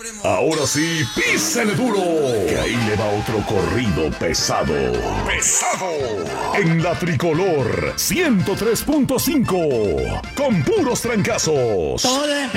Ahora sí, písele duro, que ahí le va otro corrido pesado. En la Tricolor 103.5, con puros trancazos.